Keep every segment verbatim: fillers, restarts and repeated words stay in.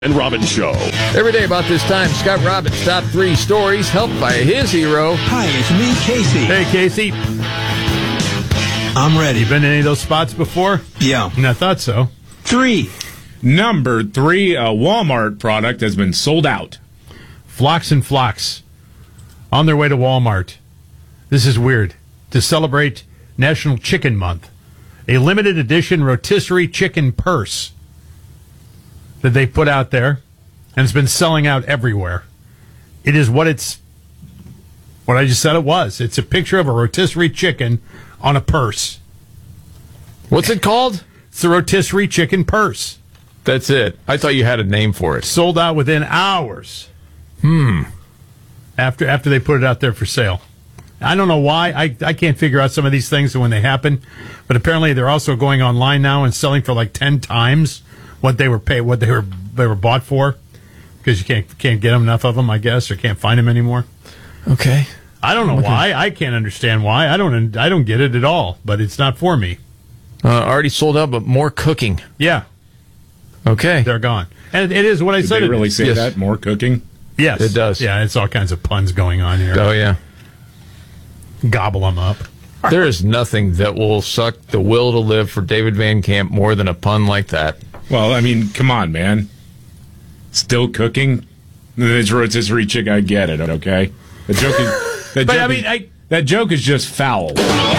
And Robin Show. Every day about this time, Scott Robbins' top three stories, helped by his hero. Hi, it's me, Casey. Hey, Casey. I'm ready. You been to any of those spots before? Yeah. I thought so. Three. Number three, a Walmart product has been sold out. Flocks and Flocks on their way to Walmart. This is weird. To celebrate National Chicken Month, a limited edition rotisserie chicken purse that they put out there, and it's been selling out everywhere. It is what it's, what I just said it was. It's a picture of a rotisserie chicken on a purse. What's it called? It's the rotisserie chicken purse. That's it. I thought you had a name for it. Sold out within hours. Hmm. After after they put it out there for sale. I don't know why. I, I can't figure out some of these things when they happen. But apparently they're also going online now and selling for like ten times what they were paid, what they were they were bought for, because you can't can't get enough of them, I guess, or can't find them anymore. Okay. I don't know Okay. why. I can't understand why. I don't. I don't get it at all. But it's not for me. Uh, already sold out, but more cooking. Yeah, Okay. they're gone. And it is what I Did said. they it really is. say Yes. that? More cooking? Yes, It does. Yeah, it's all kinds of puns going on here. Oh, yeah. Gobble them up. There is nothing that will suck the will to live for David Van Camp more than a pun like that. Well, I mean, come on, man. Still cooking? It's rotisserie chicken. I get it, okay? The joke is... The But, joke I mean, is- I- that joke is just foul.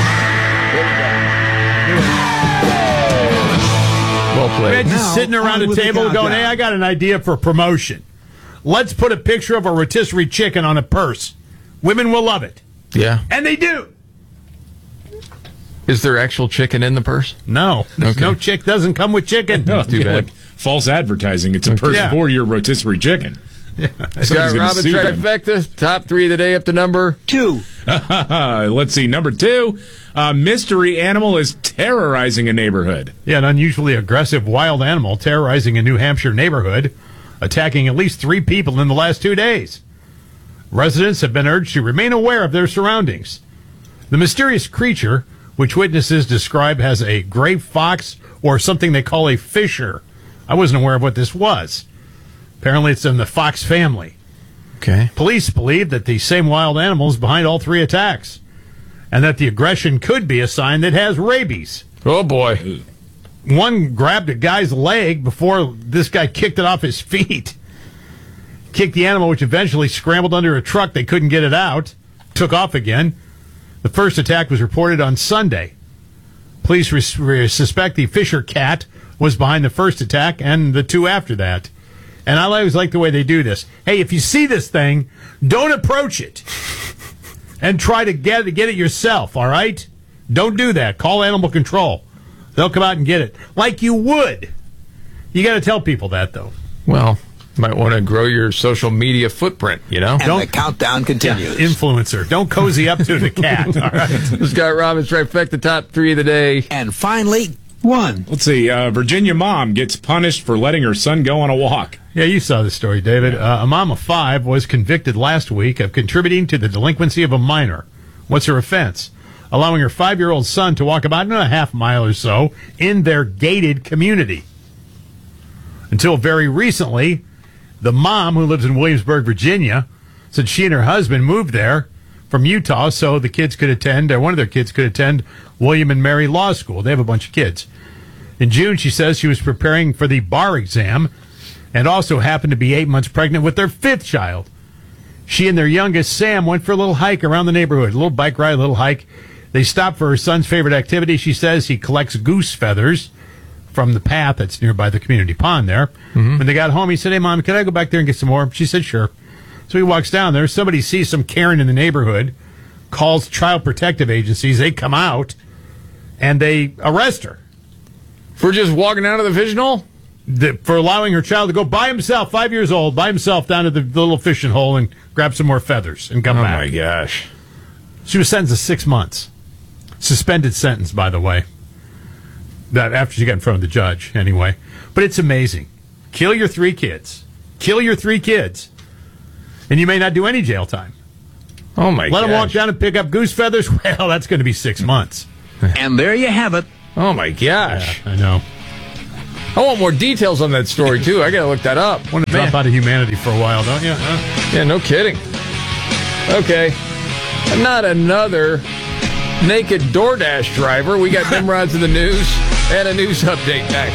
Well played. Imagine Now, sitting around on a with the table going, countdown. hey, I got an idea for promotion. Let's put a picture of a rotisserie chicken on a purse. Women will love it. Yeah. And they do. Is there actual chicken in the purse? No. There's Okay. no chick. Doesn't come with chicken. No, too yeah, bad. like false advertising. It's a purse Yeah. for your rotisserie chicken. Somebody's Scott gonna Robbins sue them. trifecta. Top three of the day up to number. Two. Let's see. Number two, a mystery animal is terrorizing a neighborhood. Yeah, an unusually aggressive wild animal terrorizing a New Hampshire neighborhood, attacking at least three people in the last two days. Residents have been urged to remain aware of their surroundings. The mysterious creature, which witnesses describe as a gray fox or something they call a fisher. I wasn't aware of what this was. Apparently it's in the fox family. Okay. Police believe that the same wild animal is behind all three attacks, and that the aggression could be a sign that it has rabies. Oh, boy. One grabbed a guy's leg before this guy kicked it off his feet. Kicked the animal, which eventually scrambled under a truck. They couldn't get it out. Took off again. The first attack was reported on Sunday. Police res- re- suspect the Fisher cat was behind the first attack and the two after that. And I always like the way they do this. Hey, if you see this thing, don't approach it. And try to get it, get it yourself, all right? Don't do that. Call animal control. They'll come out and get it. Like you would. You got to tell people that, though. Well, might want to grow your social media footprint, you know? And Don't- the countdown continues. Influencer. Don't cozy up to the cat, all right? Scott Robbins trifecta. Top three of the day. And finally, one. Let's see. Uh, Virginia mom gets punished for letting her son go on a walk. Yeah, you saw the story, David. Uh, a mom of five was convicted last week of contributing to the delinquency of a minor. What's her offense? Allowing her five-year-old son to walk about a half mile or so in their gated community. Until very recently, the mom, who lives in Williamsburg, Virginia, said she and her husband moved there from Utah so the kids could attend, or one of their kids could attend, William and Mary Law School. They have a bunch of kids. In June, she says she was preparing for the bar exam and also happened to be eight months pregnant with their fifth child. She and their youngest, Sam, went for a little hike around the neighborhood, a little bike ride, a little hike. They stopped for her son's favorite activity. She says he collects goose feathers from the path that's nearby the community pond there. Mm-hmm. When they got home, he said, hey, Mom, can I go back there and get some more? She said, sure. So he walks down there. Somebody sees some Karen in the neighborhood, calls child protective agencies. They come out, and they arrest her. For just walking out of the vision hole? The, for allowing her child to go by himself, five years old, by himself down to the, the little fishing hole and grab some more feathers and come Oh, back. my gosh. She was sentenced to six months. Suspended sentence, by the way. That after she got in front of the judge, anyway. But it's amazing. Kill your three kids. Kill your three kids. And you may not do any jail time. Oh, my Let gosh. them walk down and pick up goose feathers. Well, that's going to be six months. And there you have it. Oh, my gosh. I know. I want more details on that story, too. I got to look that up. Want to drop out of humanity for a while, don't you? Huh? Yeah, no kidding. Okay. Not another naked DoorDash driver. We got Nimrods in the news and a news update next.